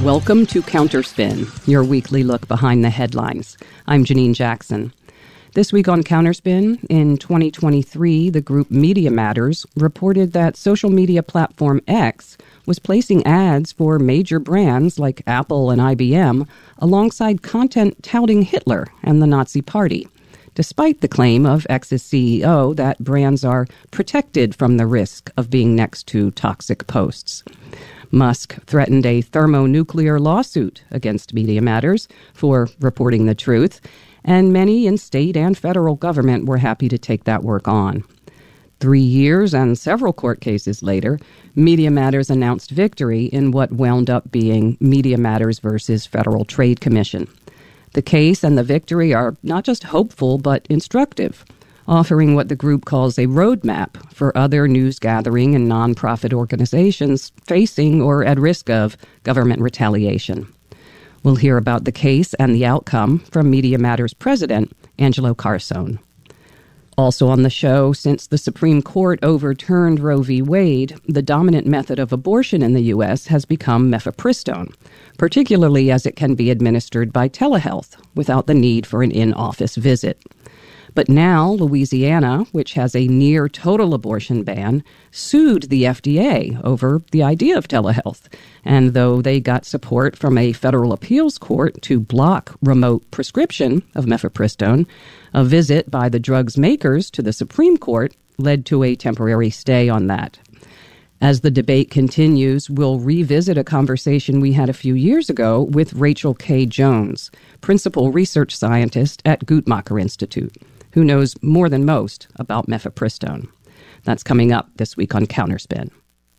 Welcome to Counterspin, your weekly look behind the headlines. I'm Janine Jackson. This week on Counterspin, in 2023, the group Media Matters reported that social media platform X was placing ads for major brands like Apple and IBM alongside content touting Hitler and the Nazi Party, despite the claim of X's CEO that brands are protected from the risk of being next to toxic posts. Musk threatened a thermonuclear lawsuit against Media Matters for reporting the truth, and many in state and federal government were happy to take that work on. 3 years and several court cases later, Media Matters announced victory in what wound up being Media Matters versus Federal Trade Commission. The case and the victory are not just hopeful, but instructive, offering what the group calls a roadmap for other news gathering and nonprofit organizations facing or at risk of government retaliation. We'll hear about the case and the outcome from Media Matters president, Angelo Carusone. Also on the show, since the Supreme Court overturned Roe v. Wade, the dominant method of abortion in the U.S. has become mifepristone, particularly as it can be administered by telehealth without the need for an in-office visit. But now, Louisiana, which has a near-total abortion ban, sued the FDA over the idea of telehealth. And though they got support from a federal appeals court to block remote prescription of mifepristone, a visit by the drug's makers to the Supreme Court led to a temporary stay on that. As the debate continues, we'll revisit a conversation we had a few years ago with Rachel K. Jones, principal research scientist at Guttmacher Institute, who knows more than most about mifepristone. That's coming up this week on Counterspin.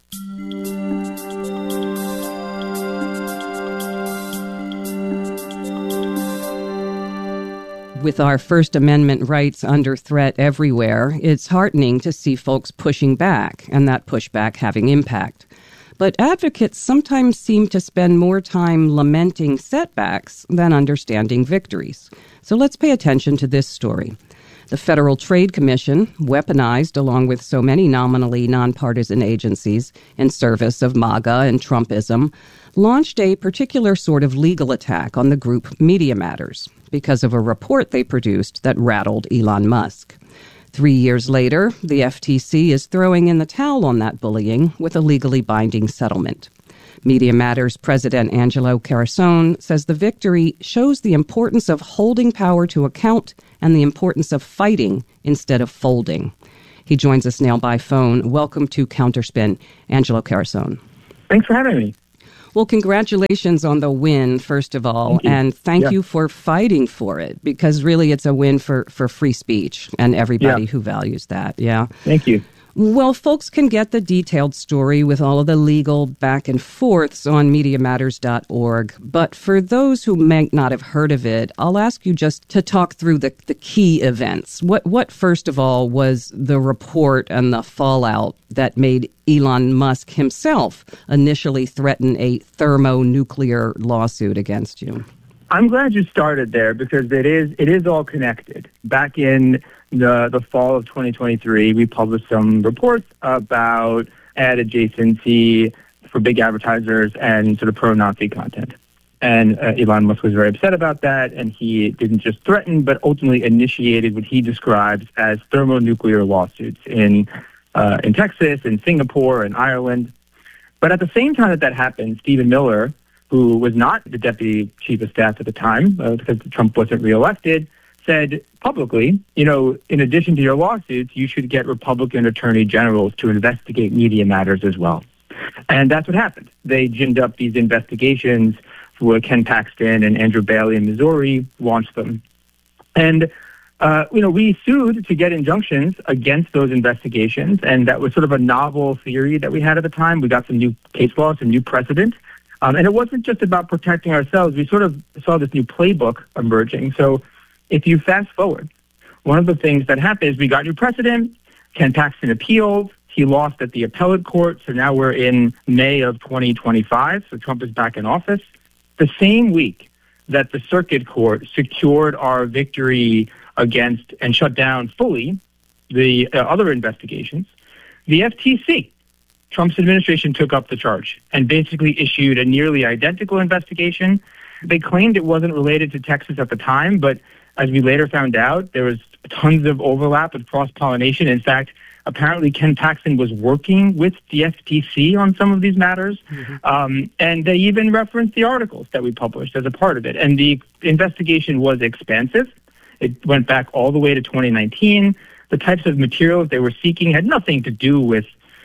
With our First Amendment rights under threat everywhere, it's heartening to see folks pushing back and that pushback having impact. But advocates sometimes seem to spend more time lamenting setbacks than understanding victories. So let's pay attention to this story. The Federal Trade Commission, weaponized along with so many nominally nonpartisan agencies in service of MAGA and Trumpism, launched a particular sort of legal attack on the group Media Matters because of a report they produced that rattled Elon Musk. 3 years later, the FTC is throwing in the towel on that bullying with a legally binding settlement. Media Matters President Angelo Carusone says the victory shows the importance of holding power to account and the importance of fighting instead of folding. He joins us now by phone. Welcome to Counterspin, Angelo Carusone. Thanks for having me. Well, congratulations on the win, first of all, and thank you for fighting for it, because really it's a win for free speech and everybody who values that. Yeah. Thank you. Well, folks can get the detailed story with all of the legal back and forths on MediaMatters.org. But for those who may not have heard of it, I'll ask you just to talk through the key events. What first of all, was the report and the fallout that made Elon Musk himself initially threaten a thermonuclear lawsuit against you? I'm glad you started there because it is all connected. Back in the fall of 2023, we published some reports about ad adjacency for big advertisers and sort of pro-Nazi content. And Elon Musk was very upset about that, and he didn't just threaten, but ultimately initiated what he describes as thermonuclear lawsuits in Texas, in Singapore, and Ireland. But at the same time that happened, Stephen Miller, who was not the deputy chief of staff at the time because Trump wasn't reelected, said publicly, in addition to your lawsuits, you should get Republican attorney generals to investigate Media Matters as well. And that's what happened. They ginned up these investigations where Ken Paxton and Andrew Bailey in Missouri launched them. And, we sued to get injunctions against those investigations. And that was sort of a novel theory that we had at the time. We got some new case law, some new precedent. And it wasn't just about protecting ourselves. We sort of saw this new playbook emerging. So if you fast forward, one of the things that happened is we got new precedent. Ken Paxton appealed. He lost at the appellate court. So now we're in May of 2025. So Trump is back in office. The same week that the circuit court secured our victory against and shut down fully the other investigations, the FTC Trump's administration took up the charge and basically issued a nearly identical investigation. They claimed it wasn't related to Texas at the time, but as we later found out, there was tons of overlap with cross-pollination. In fact, apparently Ken Paxton was working with the FTC on some of these matters, and they even referenced the articles that we published as a part of it. And the investigation was expansive. It went back all the way to 2019. The types of materials they were seeking had nothing to do with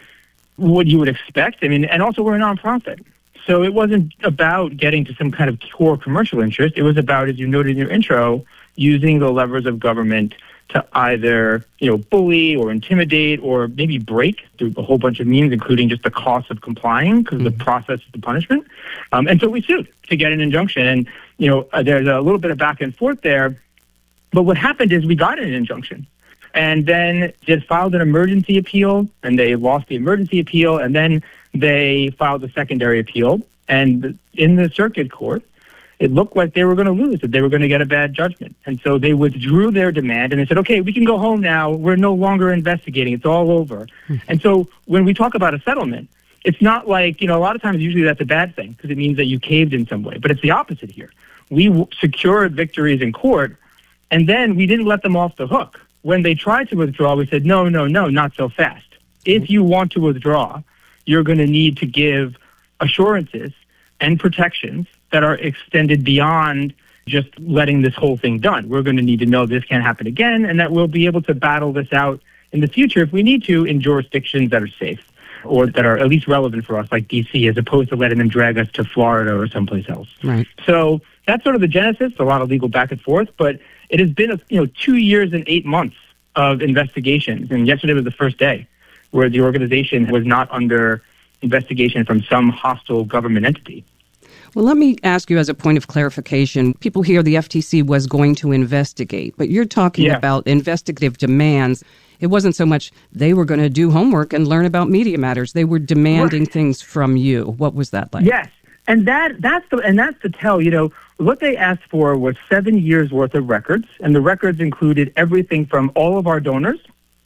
what you would expect. I mean, and also we're a nonprofit. So it wasn't about getting to some kind of core commercial interest. It was about, as you noted in your intro, using the levers of government to either, bully or intimidate or maybe break through a whole bunch of means, including just the cost of complying because the process is the punishment. And so we sued to get an injunction. And, there's a little bit of back and forth there. But what happened is we got an injunction. And then just filed an emergency appeal, and they lost the emergency appeal, and then they filed a secondary appeal. And in the circuit court, it looked like they were going to lose, that they were going to get a bad judgment. And so they withdrew their demand, and they said, okay, we can go home now. We're no longer investigating. It's all over. And so when we talk about a settlement, it's not like, a lot of times usually that's a bad thing because it means that you caved in some way. But it's the opposite here. We secured victories in court, and then we didn't let them off the hook. When they tried to withdraw, we said, no, not so fast. If you want to withdraw, you're going to need to give assurances and protections that are extended beyond just letting this whole thing done. We're going to need to know this can't happen again and that we'll be able to battle this out in the future if we need to in jurisdictions that are safe or that are at least relevant for us, like D.C., as opposed to letting them drag us to Florida or someplace else. Right. So that's sort of the genesis, a lot of legal back and forth, but it has been 2 years and 8 months of investigations, and yesterday was the first day where the organization was not under investigation from some hostile government entity. Well, let me ask you as a point of clarification. People hear the FTC was going to investigate, but you're talking about investigative demands. It wasn't so much they were going to do homework and learn about media matters. They were demanding things from you. What was that like? Yes. And that's the tell. What they asked for was 7 years worth of records, and the records included everything from all of our donors,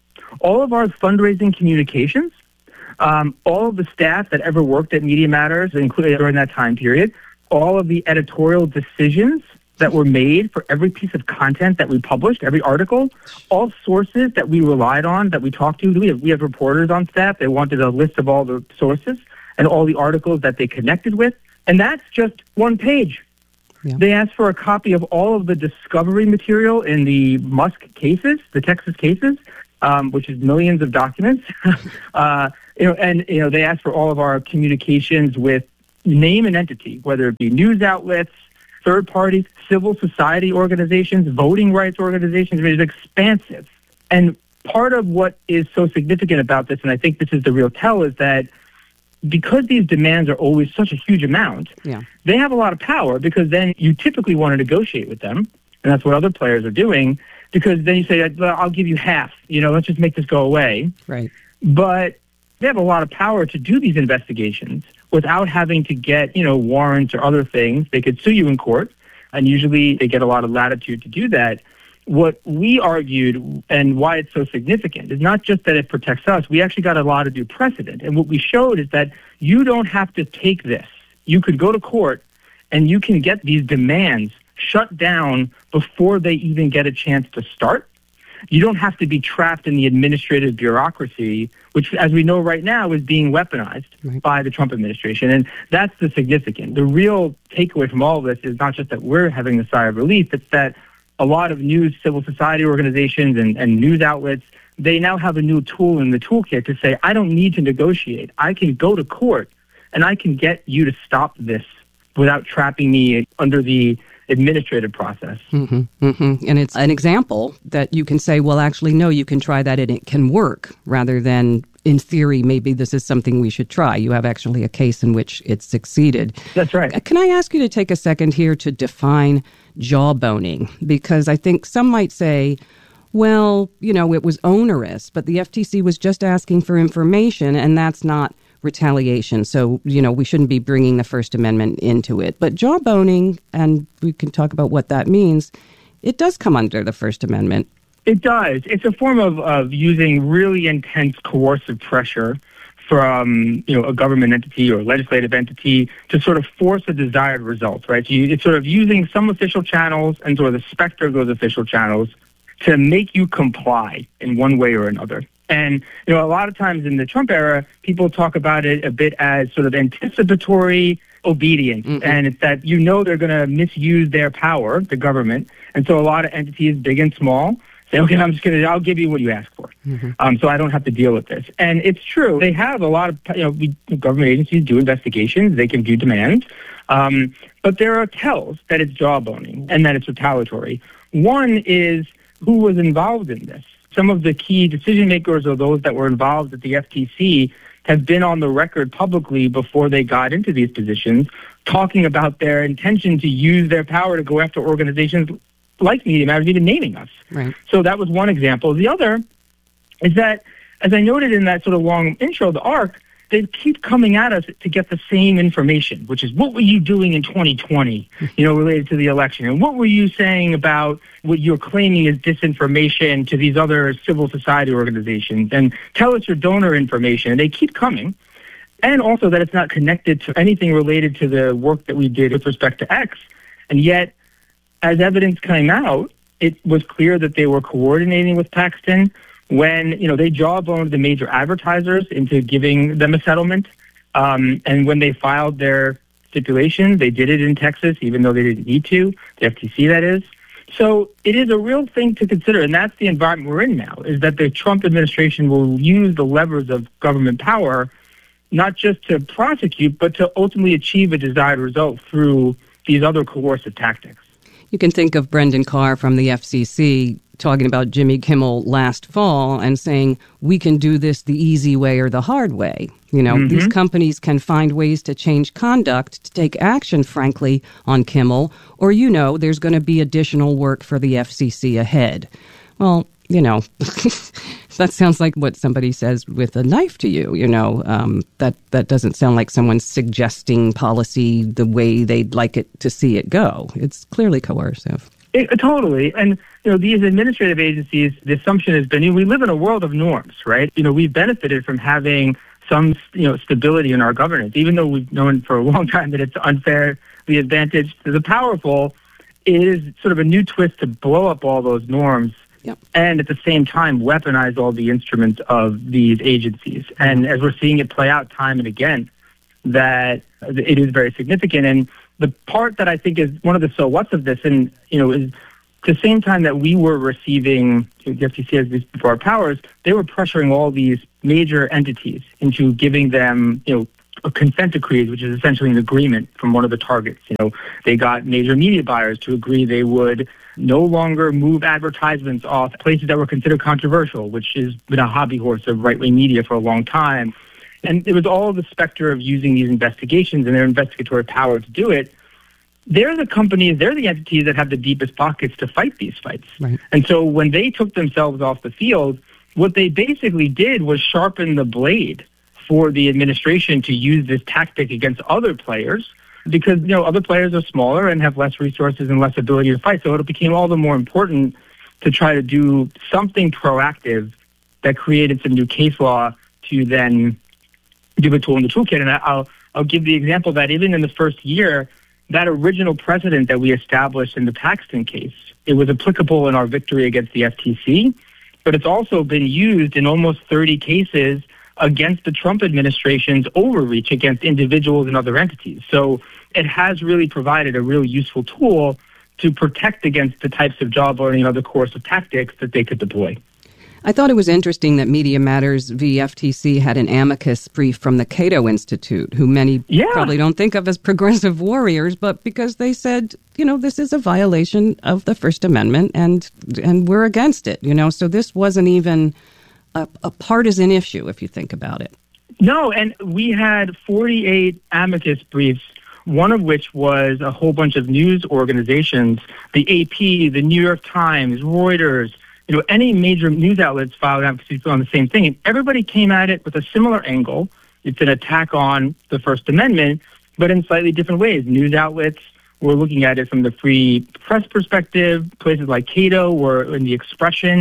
all of our fundraising communications, all of the staff that ever worked at Media Matters, including during that time period, all of the editorial decisions that were made for every piece of content that we published, every article, all sources that we relied on, that we talked to. We have reporters on staff. They wanted a list of all the sources and all the articles that they connected with. And that's just one page. Yeah. They asked for a copy of all of the discovery material in the Musk cases, the Texas cases, which is millions of documents. They asked for all of our communications with name and entity, whether it be news outlets, third parties, civil society organizations, voting rights organizations. It's expansive. And part of what is so significant about this, and I think this is the real tell, is that because these demands are always such a huge amount, they have a lot of power because then you typically want to negotiate with them, and that's what other players are doing, because then you say, I'll give you half, let's just make this go away. Right. But they have a lot of power to do these investigations without having to get, warrants or other things. They could sue you in court, and usually they get a lot of latitude to do that. What we argued and why it's so significant is not just that it protects us. We actually got a lot of due precedent. And what we showed is that you don't have to take this. You could go to court and you can get these demands shut down before they even get a chance to start. You don't have to be trapped in the administrative bureaucracy, which, as we know right now, is being weaponized by the Trump administration. And that's the significant. The real takeaway from all of this is not just that we're having a sigh of relief, it's that a lot of news, civil society organizations and news outlets, they now have a new tool in the toolkit to say, I don't need to negotiate. I can go to court and I can get you to stop this without trapping me under the administrative process. And it's an example that you can say, well, actually, no, you can try that and it can work, rather than, in theory, maybe this is something we should try. You have actually a case in which it succeeded. That's right. Can I ask you to take a second here to define jawboning? Because I think some might say, well, it was onerous, but the FTC was just asking for information, and that's not retaliation. So, we shouldn't be bringing the First Amendment into it. But jawboning, and we can talk about what that means, it does come under the First Amendment. It does. It's a form of using really intense coercive pressure from, a government entity or a legislative entity to sort of force a desired result, right? So it's sort of using some official channels and sort of the specter of those official channels to make you comply in one way or another. And, a lot of times in the Trump era, people talk about it a bit as sort of anticipatory obedience. Mm-hmm. And it's that, they're going to misuse their power, the government. And so a lot of entities, big and small, say, okay, I'll give you what you ask for. Mm-hmm. So I don't have to deal with this. And it's true. They have a lot of, government agencies do investigations. They can do demands. But there are tells that it's jawboning and that it's retaliatory. One is who was involved in this. Some of the key decision makers or those that were involved at the FTC have been on the record publicly before they got into these positions, talking about their intention to use their power to go after organizations like Media Matters, even naming us. Right. So that was one example. The other is that, as I noted in that sort of long intro, the ARC, they keep coming at us to get the same information, which is what were you doing in 2020, related to the election? And what were you saying about what you're claiming is disinformation to these other civil society organizations? And tell us your donor information. And they keep coming. And also that it's not connected to anything related to the work that we did with respect to X. And yet, as evidence came out, it was clear that they were coordinating with Paxton when, they jawboned the major advertisers into giving them a settlement. And when they filed their stipulation, they did it in Texas, even though they didn't need to, the FTC, that is. So it is a real thing to consider, and that's the environment we're in now, is that the Trump administration will use the levers of government power not just to prosecute, but to ultimately achieve a desired result through these other coercive tactics. You can think of Brendan Carr from the FCC talking about Jimmy Kimmel last fall and saying, we can do this the easy way or the hard way. These companies can find ways to change conduct, to take action, frankly, on Kimmel, or, there's going to be additional work for the FCC ahead. Well, that sounds like what somebody says with a knife to you, that doesn't sound like someone's suggesting policy the way they'd like it to see it go. It's clearly coercive. Totally. And, these administrative agencies, the assumption has been, we live in a world of norms, right? We've benefited from having some, stability in our governance, even though we've known for a long time that it's unfairly advantaged to the powerful. It is sort of a new twist to blow up all those norms. Yep. And at the same time, weaponize all the instruments of these agencies. And as we're seeing it play out time and again, that it is very significant. And the part that I think is one of the so what's of this, and, is at the same time that we were receiving, the FTC has these before our powers, they were pressuring all these major entities into giving them, a consent decree, which is essentially an agreement from one of the targets. They got major media buyers to agree they would no longer move advertisements off places that were considered controversial, which has been a hobby horse of right-wing media for a long time. And it was all the specter of using these investigations and their investigatory power to do it. They're the companies, they're the entities that have the deepest pockets to fight these fights. Right. And so when they took themselves off the field, what they basically did was sharpen the blade for the administration to use this tactic against other players because, other players are smaller and have less resources and less ability to fight. So it became all the more important to try to do something proactive that created some new case law to then give a tool in the toolkit. And I'll give the example that even in the first year, that original precedent that we established in the Paxton case, it was applicable in our victory against the FTC, but it's also been used in almost 30 cases against the Trump administration's overreach against individuals and other entities. So it has really provided a really useful tool to protect against the types of jawboning and other coercive tactics that they could deploy. I thought it was interesting that Media Matters v. FTC had an amicus brief from the Cato Institute, who many probably don't think of as progressive warriors, but because they said, this is a violation of the First Amendment and we're against it, So this wasn't even a partisan issue, if you think about it. No, and we had 48 amicus briefs, one of which was a whole bunch of news organizations, the AP, the New York Times, Reuters, any major news outlets filed advocacy on the same thing. And everybody came at it with a similar angle. It's an attack on the First Amendment, but in slightly different ways. News outlets were looking at it from the free press perspective. Places like Cato were in the expression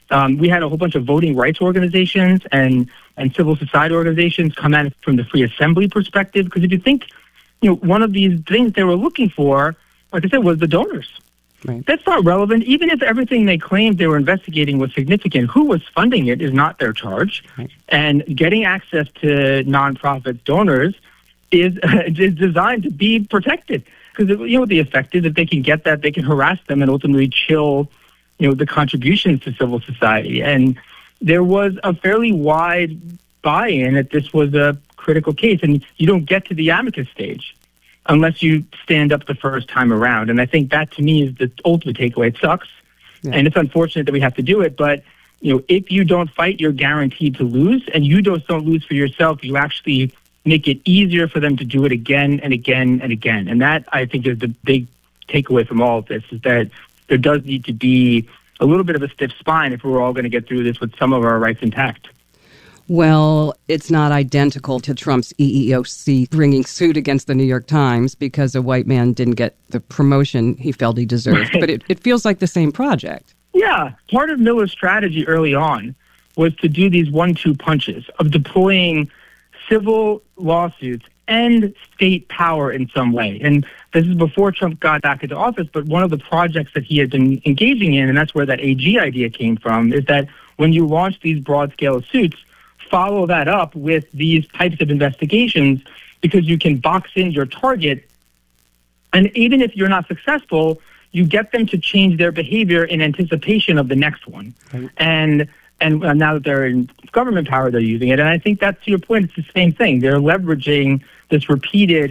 We had a whole bunch of voting rights organizations and civil society organizations come at it from the free assembly perspective. Because if you think, one of these things they were looking for, like I said, was the donors. Right. That's not relevant. Even if everything they claimed they were investigating was significant, who was funding it is not their charge. Right. And getting access to nonprofit donors is designed to be protected. Because, what the effect is, if they can get that, they can harass them and ultimately chill, the contributions to civil society. And there was a fairly wide buy-in that this was a critical case. And you don't get to the amicus stage unless you stand up the first time around. And I think that, to me, is the ultimate takeaway. It sucks, and it's unfortunate that we have to do it. But, if you don't fight, you're guaranteed to lose. And you don't lose for yourself. You actually make it easier for them to do it again and again and again. And that, I think, is the big takeaway from all of this, is that there does need to be a little bit of a stiff spine if we're all going to get through this with some of our rights intact. Well, it's not identical to Trump's EEOC bringing suit against the New York Times because a white man didn't get the promotion he felt he deserved. But it feels like the same project. Yeah. Part of Miller's strategy early on was to do these 1-2 punches of deploying civil lawsuits and state power in some way. And this is before Trump got back into office, but one of the projects that he had been engaging in, and that's where that AG idea came from, is that when you launch these broad-scale suits, follow that up with these types of investigations, because you can box in your target. And even if you're not successful, you get them to change their behavior in anticipation of the next one. Right. And now that they're in government power, they're using it. And I think that's, to your point, it's the same thing. They're leveraging this repeated,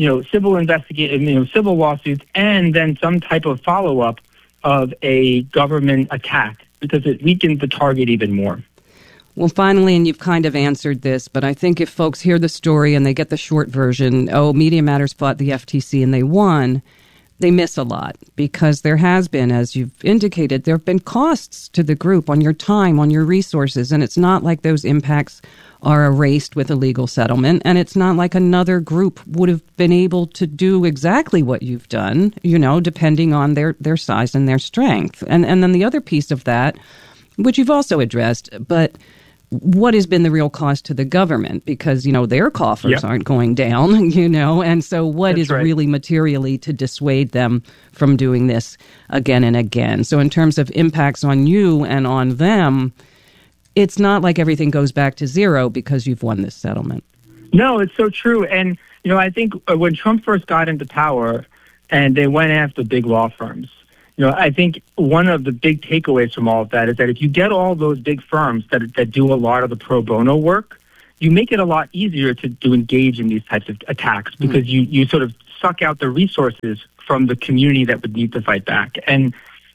civil lawsuits, and then some type of follow-up of a government attack, because it weakens the target even more. Well, finally, and you've kind of answered this, but I think if folks hear the story and they get the short version, Media Matters fought the FTC and they won, they miss a lot, because there has been, as you've indicated, there have been costs to the group on your time, on your resources, and it's not like those impacts are erased with a legal settlement, and it's not like another group would have been able to do exactly what you've done, depending on their size and their strength. And then the other piece of that, which you've also addressed, but what has been the real cost to the government? Because, their coffers aren't going down, and so what is really materially to dissuade them from doing this again and again? So in terms of impacts on you and on them, it's not like everything goes back to zero because you've won this settlement. No, it's so true. And, I think when Trump first got into power and they went after big law firms, I think one of the big takeaways from all of that is that if you get all those big firms that do a lot of the pro bono work, you make it a lot easier to engage in these types of attacks, because you sort of suck out the resources from the community that would need to fight back. And,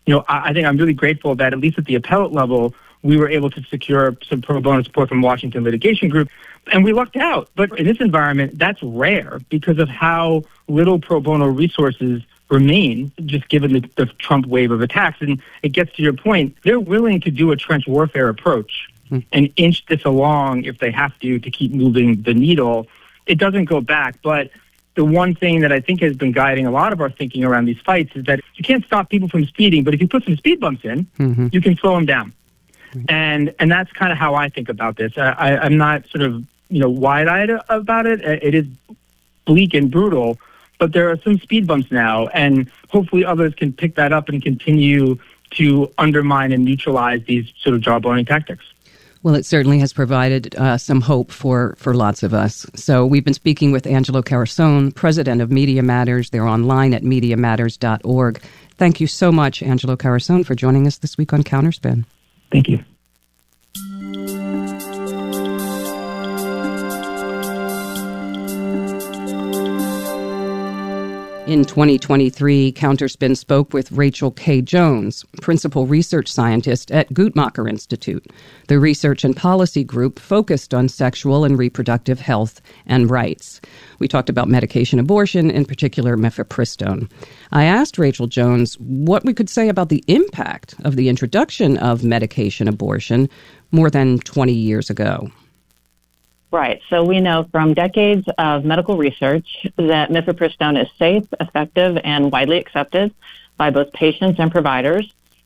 I think I'm really grateful that at least at the appellate level, we were able to secure some pro bono support from Washington Litigation Group, and we lucked out. But in this environment, that's rare because of how little pro bono resources remain, just given the Trump wave of attacks. And it gets to your point, they're willing to do a trench warfare approach and inch this along if they have to keep moving the needle. It doesn't go back. But the one thing that I think has been guiding a lot of our thinking around these fights is that you can't stop people from speeding, but if you put some speed bumps in, you can slow them down. And that's kind of how I think about this. I'm not sort of, wide-eyed about it. It is bleak and brutal, but there are some speed bumps now, and hopefully others can pick that up and continue to undermine and neutralize these sort of jawboning tactics. Well, it certainly has provided some hope for lots of us. So we've been speaking with Angelo Carusone, president of Media Matters. They're online at MediaMatters.org. Thank you so much, Angelo Carusone, for joining us this week on Counterspin. Thank you. In 2023, Counterspin spoke with Rachel K. Jones, principal research scientist at Guttmacher Institute. The research and policy group focused on sexual and reproductive health and rights. We talked about medication abortion, in particular mifepristone. I asked Rachel Jones what we could say about the impact of the introduction of medication abortion more than 20 years ago. Right. So we know from decades of medical research that mifepristone is safe, effective, and widely accepted by both patients and providers.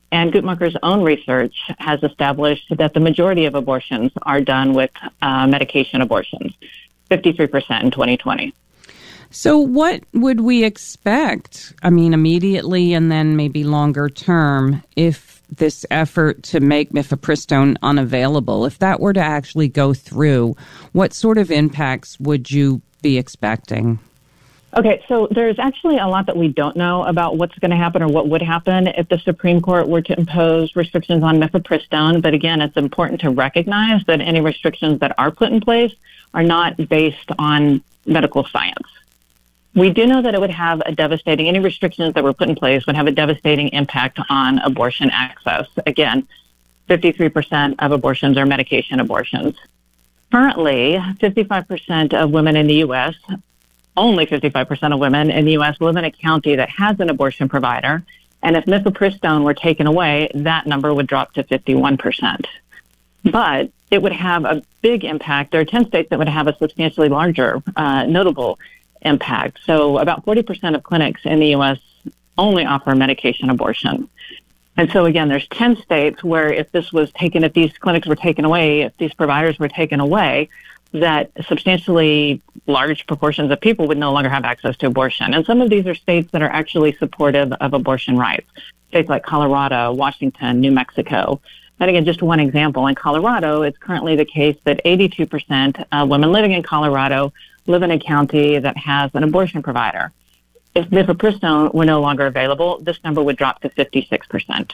And Guttmacher's own research has established that the majority of abortions are done with medication abortions, 53% in 2020. So what would we expect, I mean, immediately and then maybe longer term, if this effort to make mifepristone unavailable, if that were to actually go through, what sort of impacts would you be expecting? Okay, so there's actually a lot that we don't know about what's going to happen or what would happen if the Supreme Court were to impose restrictions on mifepristone. But again, it's important to recognize that any restrictions that are put in place are not based on medical science. We do know that it would have any restrictions that were put in place would have a devastating impact on abortion access. Again, 53% of abortions are medication abortions. Currently, 55% of women in the U.S., only 55% of women in the U.S. live in a county that has an abortion provider. And if mifepristone were taken away, that number would drop to 51%. But it would have a big impact. There are 10 states that would have a substantially larger, notable impact. So about 40% of clinics in the U.S. only offer medication abortion. And so again, there's 10 states where if these clinics were taken away, if these providers were taken away, that substantially large proportions of people would no longer have access to abortion. And some of these are states that are actually supportive of abortion rights. States like Colorado, Washington, New Mexico. And again, just one example, in Colorado, it's currently the case that 82% of women living in Colorado live in a county that has an abortion provider. If mifepristone were no longer available, this number would drop to 56%.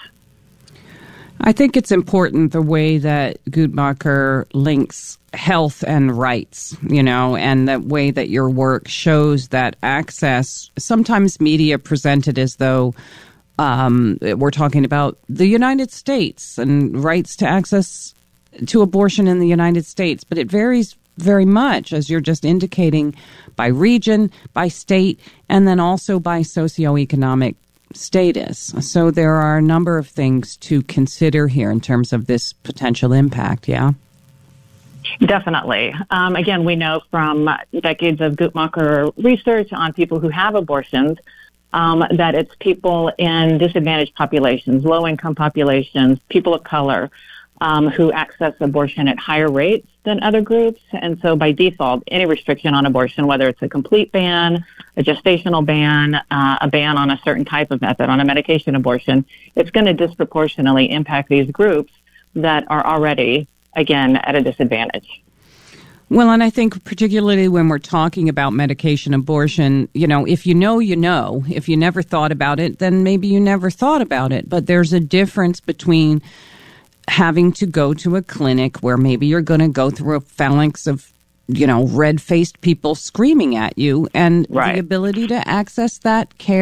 I think it's important the way that Guttmacher links health and rights, and the way that your work shows that access, sometimes media presented as though we're talking about the United States and rights to access to abortion in the United States, but it varies very much, as you're just indicating, by region, by state, and then also by socioeconomic status. So there are a number of things to consider here in terms of this potential impact, yeah? Definitely. Again, we know from decades of Guttmacher research on people who have abortions that it's people in disadvantaged populations, low-income populations, people of color, who access abortion at higher rates than other groups. And so by default, any restriction on abortion, whether it's a complete ban, a gestational ban, a ban on a certain type of method, on a medication abortion, it's going to disproportionately impact these groups that are already, again, at a disadvantage. Well, and I think particularly when we're talking about medication abortion, if you know, if you never thought about it, then maybe you never thought about it. But there's a difference between having to go to a clinic where maybe you're going to go through a phalanx of, red-faced people screaming at you, and right. The ability to access that care